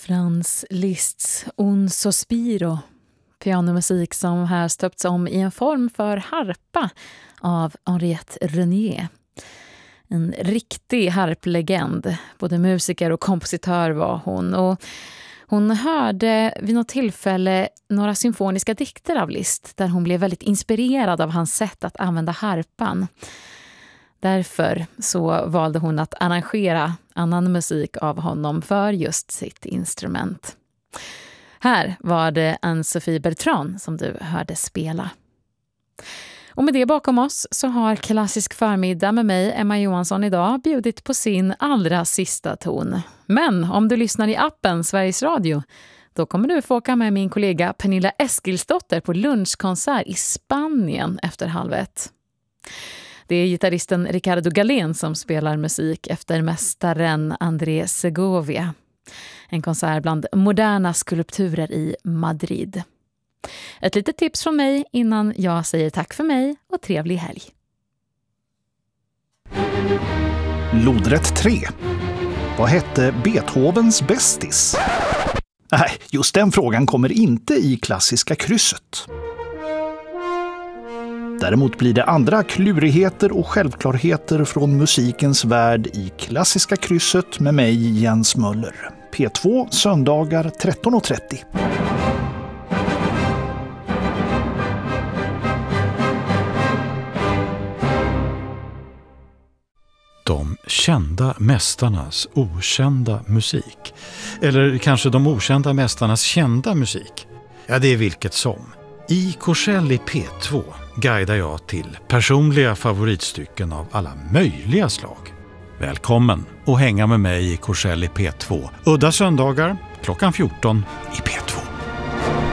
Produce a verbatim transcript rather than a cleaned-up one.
Franz Liszts Un sospiro, pianomusik som här stöpts om i en form för harpa av Henriette Renier. En riktig harplegend, både musiker och kompositör var hon, och hon hörde vid något tillfälle några symfoniska dikter av Liszt där hon blev väldigt inspirerad av hans sätt att använda harpan. Därför så valde hon att arrangera annan musik av honom för just sitt instrument. Här var det Anne-Sophie Bertrand som du hörde spela. Och med det bakom oss så har Klassisk förmiddag med mig, Emma Johansson, idag bjudit på sin allra sista ton. Men om du lyssnar i appen Sveriges Radio, då kommer du få åka med min kollega Pernilla Eskilsdotter på lunchkonsert i Spanien efter halv ett. Det är gitarristen Ricardo Galén som spelar musik efter mästaren André Segovia. En konsert bland moderna skulpturer i Madrid. Ett litet tips från mig innan jag säger tack för mig och trevlig helg. Lodrätt tre. Vad hette Beethovens bästis? Nej, just den frågan kommer inte i klassiska krysset. Däremot blir det andra klurigheter och självklarheter från musikens värld i klassiska krysset med mig, Jens Möller. P två, söndagar tretton och trettio. De kända mästarnas okända musik. Eller kanske de okända mästarnas kända musik. Ja, det är vilket som. I Korsell i P två guidar jag till personliga favoritstycken av alla möjliga slag. Välkommen och hänga med mig i Korsell i P två. Udda söndagar klockan fjorton i P